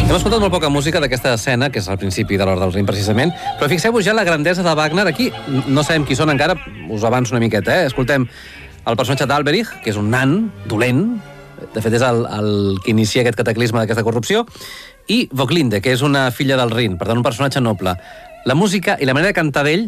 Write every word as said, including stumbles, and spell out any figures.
Hem escoltat molt poca música d'aquesta escena, que és al principi de l'Hora del Rin, precisament, però fixeu-vos ja la grandesa de Wagner. Aquí no sabem qui són encara, us avanço una miqueta, eh? Escoltem el personatge d'Alberich, que és un nan dolent, de fet és el, el que inicia aquest cataclisme d'aquesta corrupció, i Voglinde, que és una filla del Rin, per tant un personatge noble. La música i la manera de cantar d'ell